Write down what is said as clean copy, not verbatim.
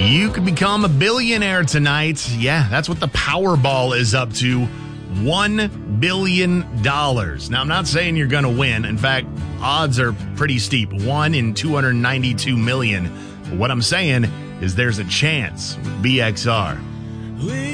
You could become a billionaire tonight. Yeah, that's what the Powerball is up to. $1 billion. Now, I'm not saying you're going to win. In fact, odds are pretty steep. 1 in 292 million. But what I'm saying is there's a chance with BXR.